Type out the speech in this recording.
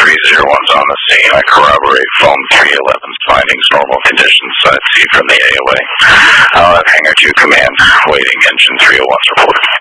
301's on the scene. I corroborate foam 311's findings, normal conditions at sea from the AOA. Hangar 2 command, waiting engine 301's report.